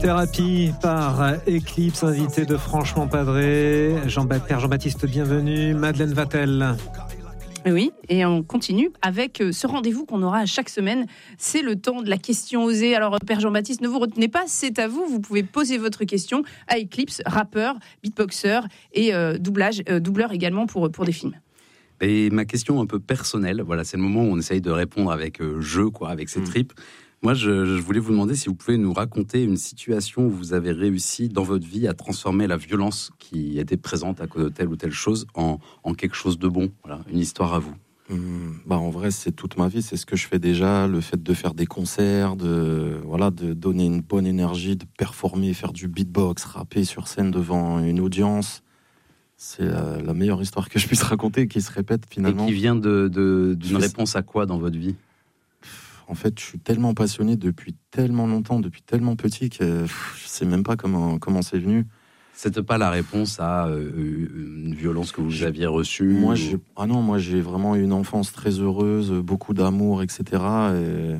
Thérapie par Eclipse, invité de Franchement Padré, Père Jean-Baptiste, bienvenue, Madeleine Vatel. Oui, et on continue avec ce rendez-vous qu'on aura chaque semaine. C'est le temps de la question osée. Alors, Père Jean-Baptiste, ne vous retenez pas, c'est à vous. Vous pouvez poser votre question à Eclipse, rappeur, beatboxer et doubleur également pour des films. Et ma question un peu personnelle, voilà, c'est le moment où on essaye de répondre avec jeu, avec ses tripes. Moi, je voulais vous demander si vous pouvez nous raconter une situation où vous avez réussi dans votre vie à transformer la violence qui était présente à cause de telle ou telle chose en quelque chose de bon. Voilà, une histoire à vous. En vrai, c'est toute ma vie, c'est ce que je fais déjà, le fait de faire des concerts, de donner une bonne énergie, de performer, faire du beatbox, rapper sur scène devant une audience. C'est la meilleure histoire que je puisse raconter, qui se répète finalement. Et qui vient d'une réponse à quoi dans votre vie ? En fait, je suis tellement passionné depuis tellement longtemps, depuis tellement petit, que je sais même pas comment c'est venu. C'était pas la réponse à une violence que vous aviez reçue moi, j'ai vraiment eu une enfance très heureuse, beaucoup d'amour, etc. Et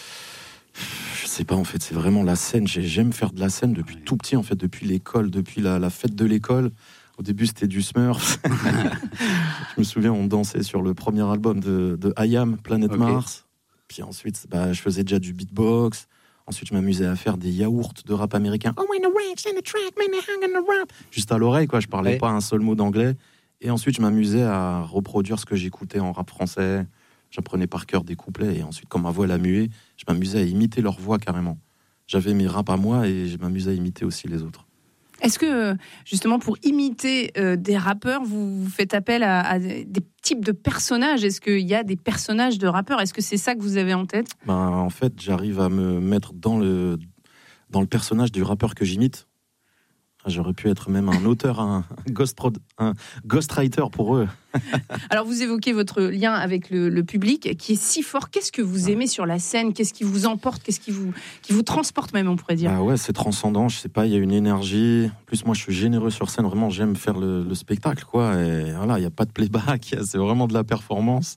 je sais pas, en fait, c'est vraiment la scène. J'aime faire de la scène depuis tout petit, en fait, depuis l'école, depuis la fête de l'école. Au début, c'était du Smurf. Je me souviens, on dansait sur le premier album de IAM, Planète Mars. Puis ensuite, je faisais déjà du beatbox. Ensuite, je m'amusais à faire des yaourts de rap américain. Oh, in the ranch, in the track, man, they hang in the rap. Juste à l'oreille, quoi. Je parlais pas un seul mot d'anglais. Et ensuite, je m'amusais à reproduire ce que j'écoutais en rap français. J'apprenais par cœur des couplets. Et ensuite, quand ma voix l'a muée, je m'amusais à imiter leur voix carrément. J'avais mes raps à moi et je m'amusais à imiter aussi les autres. Est-ce que, justement, pour imiter des rappeurs, vous faites appel à des types de personnages ? Est-ce qu'il y a des personnages de rappeurs ? Est-ce que c'est ça que vous avez en tête ? En fait, j'arrive à me mettre dans le personnage du rappeur que j'imite. J'aurais pu être même un auteur, un ghostwriter pour eux. Alors, vous évoquez votre lien avec le public qui est si fort. Qu'est-ce que vous aimez sur la scène ? Qu'est-ce qui vous emporte ? Qu'est-ce qui vous transporte même, on pourrait dire ? C'est transcendant. Je sais pas, il y a une énergie. En plus, moi, je suis généreux sur scène. Vraiment, j'aime faire le spectacle, quoi. Et voilà, il n'y a pas de playback. C'est vraiment de la performance.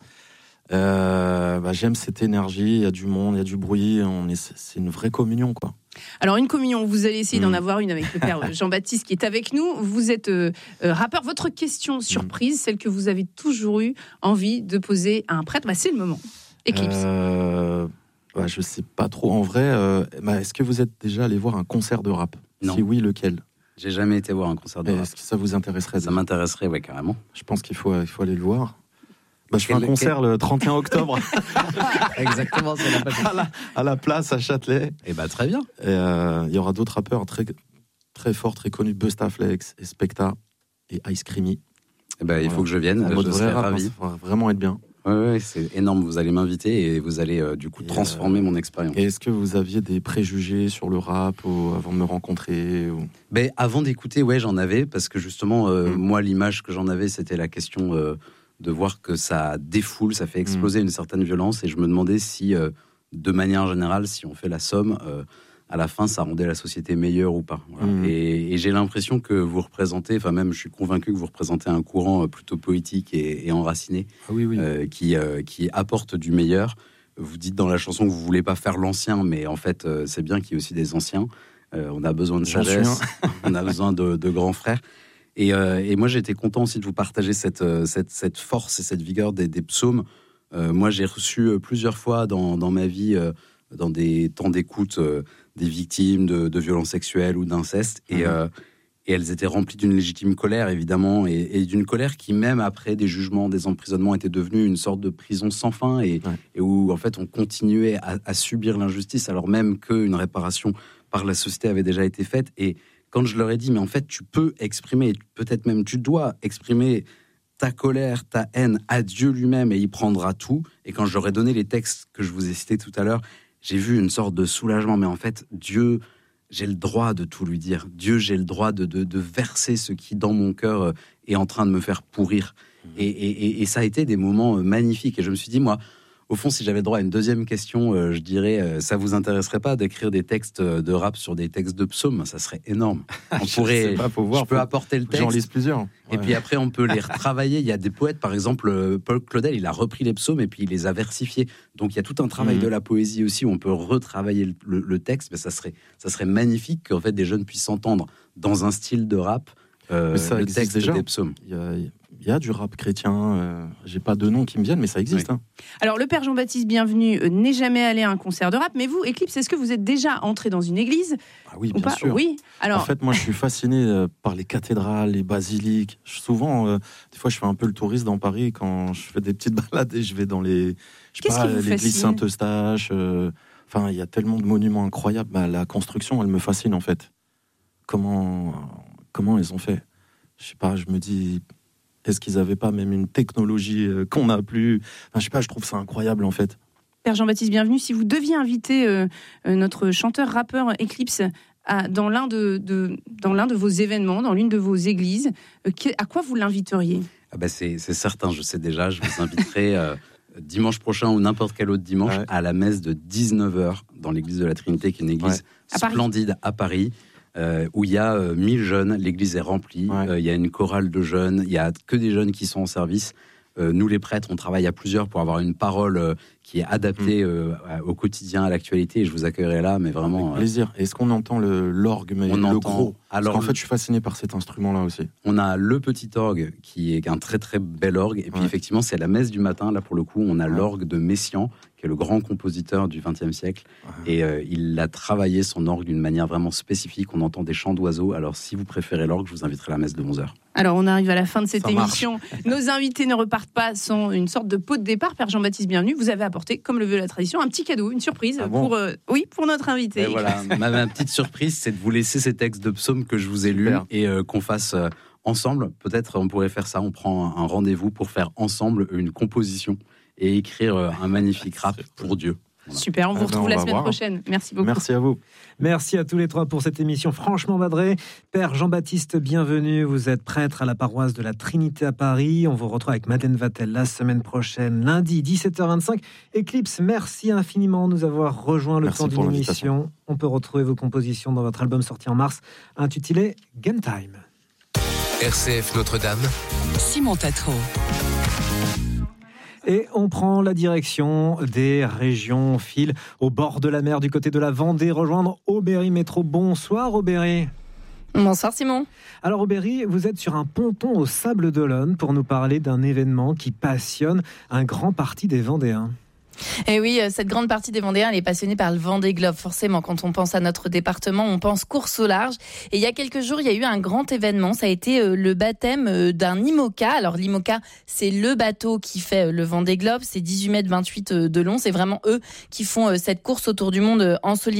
J'aime cette énergie. Il y a du monde, il y a du bruit. C'est une vraie communion, quoi. Alors, une communion, vous allez essayer d'en avoir une avec le Père Jean-Baptiste qui est avec nous. Vous êtes rappeur. Votre question surprise, celle que vous avez toujours eu envie de poser à un prêtre, c'est le moment. Eclipse. Je sais pas trop. En vrai, est-ce que vous êtes déjà allé voir un concert de rap ? Non. Si oui, lequel ? J'ai jamais été voir un concert de rap. Est-ce que ça vous intéresserait ? Ça m'intéresserait, ouais, carrément. Je pense qu'il faut aller le voir. Je fais un concert le 31 octobre. Exactement, c'est à la place à Châtelet. Et très bien. Il y aura d'autres rappeurs très, très forts, très connus, Bustaflex et Specta et Ice Creamy. Il faut que je vienne, je serai ravi. Ça va vraiment être bien. Oui, c'est énorme. Vous allez m'inviter et vous allez transformer mon expérience. Et est-ce que vous aviez des préjugés sur le rap avant de me rencontrer Avant d'écouter, j'en avais, parce que justement, moi, l'image que j'en avais, c'était la question de voir que ça défoule, ça fait exploser une certaine violence, et je me demandais si, de manière générale, si on fait la somme, à la fin, ça rendait la société meilleure ou pas. Voilà. Et j'ai l'impression que vous représentez, même je suis convaincu que vous représentez un courant plutôt poétique et enraciné, qui apporte du meilleur. Vous dites dans la chanson que vous voulez pas faire l'ancien, mais en fait, c'est bien qu'il y ait aussi des anciens. On a besoin de sagesse, on a besoin de grands frères. Et moi, j'étais content aussi de vous partager cette force et cette vigueur des psaumes. Moi, j'ai reçu plusieurs fois dans ma vie, dans des temps d'écoute, des victimes de violences sexuelles ou d'inceste. Et elles étaient remplies d'une légitime colère, évidemment, et d'une colère qui, même après des jugements, des emprisonnements, était devenue une sorte de prison sans fin, et où, en fait, on continuait à subir l'injustice, alors même qu'une réparation par la société avait déjà été faite. Et quand je leur ai dit, mais en fait, tu peux exprimer, peut-être même tu dois exprimer ta colère, ta haine à Dieu lui-même, et il prendra tout. Et quand je leur ai donné les textes que je vous ai cités tout à l'heure, j'ai vu une sorte de soulagement. Mais en fait, Dieu, j'ai le droit de tout lui dire. Dieu, j'ai le droit de verser ce qui, dans mon cœur, est en train de me faire pourrir. Et ça a été des moments magnifiques. Et je me suis dit, moi, Au fond, si j'avais droit à une deuxième question, je dirais, ça vous intéresserait pas d'écrire des textes de rap sur des textes de psaumes? Ça serait énorme. On pourrait, je peux apporter le texte. J'en lise plusieurs. Et puis après, on peut les retravailler. Il y a des poètes, par exemple, Paul Claudel, il a repris les psaumes et puis il les a versifiés. Donc il y a tout un travail de la poésie aussi où on peut retravailler le texte. Mais ça serait magnifique qu'en fait des jeunes puissent s'entendre dans un style de rap le texte déjà. Des psaumes. Il y a du rap chrétien, j'ai pas de noms qui me viennent, mais ça existe. Oui. Alors, le Père Jean-Baptiste Bienvenu n'est jamais allé à un concert de rap, mais vous, Eclipse, est-ce que vous êtes déjà entré dans une église? Oui, bien sûr. Oui. Alors... En fait, moi, je suis fasciné par les cathédrales, les basiliques. Souvent, des fois, je fais un peu le touriste dans Paris quand je fais des petites balades et je vais dans l'église Saint-Eustache. Enfin, il y a tellement de monuments incroyables. La construction, elle me fascine, en fait. Comment ils ont fait? Je sais pas, je me dis... Est-ce qu'ils n'avaient pas même une technologie qu'on n'a plus? Enfin, je sais pas, je trouve ça incroyable en fait. Père Jean-Baptiste Bienvenu, si vous deviez inviter notre chanteur-rappeur Eclipse dans l'un de vos événements, dans l'une de vos églises, à quoi vous l'inviteriez? C'est certain, je sais déjà, je vous inviterai dimanche prochain ou n'importe quel autre dimanche à la messe de 19h dans l'église de la Trinité, qui est une église splendide à Paris. Où il y a 1000 jeunes, l'église est remplie, il y a une chorale de jeunes, il y a que des jeunes qui sont en service. Nous les prêtres, on travaille à plusieurs pour avoir une parole qui est adaptée au quotidien, à l'actualité, et je vous accueillerai là, mais vraiment... Avec plaisir. Est-ce qu'on entend l'orgue, mais le gros? Alors, en fait, je suis fasciné par cet instrument-là aussi. On a le petit orgue, qui est un très très bel orgue, et puis effectivement, c'est la messe du matin, là pour le coup, on a l'orgue de Messiaen, qui est le grand compositeur du XXe siècle, et il a travaillé son orgue d'une manière vraiment spécifique, on entend des chants d'oiseaux, alors si vous préférez l'orgue, je vous inviterai à la messe de 11h. Alors on arrive à la fin de cette émission, nos invités ne repartent pas sans une sorte de pot de départ. Père Jean-Baptiste Bienvenu, vous avez apporté, comme le veut la tradition, un petit cadeau, une surprise pour notre invité. Et voilà, ma petite surprise, c'est de vous laisser ces textes de psaumes que je vous ai lus et qu'on fasse... ensemble, peut-être on pourrait faire ça, on prend un rendez-vous pour faire ensemble une composition et écrire un magnifique rap pour Dieu. Voilà. Super, on vous retrouve la semaine prochaine. Merci beaucoup. Merci à vous. Merci à tous les trois pour cette émission franchement madrée. Père Jean-Baptiste Bienvenu, vous êtes prêtre à la paroisse de la Trinité à Paris. On vous retrouve avec Madeleine Vatel la semaine prochaine, lundi 17h25. Eclipse, merci infiniment de nous avoir rejoint le temps d'une émission. On peut retrouver vos compositions dans votre album sorti en mars, intitulé Game Time. RCF Notre-Dame, Simon Tatro. Et on prend la direction des régions, on file au bord de la mer du côté de la Vendée, rejoindre Aubéry Métro. Bonsoir Aubéry. Bonsoir Simon. Alors Aubéry, vous êtes sur un ponton au Sables d'Olonne pour nous parler d'un événement qui passionne un grand parti des Vendéens. Et oui, cette grande partie des Vendéens, elle est passionnée par le Vendée Globe. Forcément, quand on pense à notre département, on pense course au large. Et il y a quelques jours, il y a eu un grand événement. Ça a été le baptême d'un IMOCA. Alors l'IMOCA, c'est le bateau qui fait le Vendée Globe. C'est 18 mètres 28 de long. C'est vraiment eux qui font cette course autour du monde en solitaire.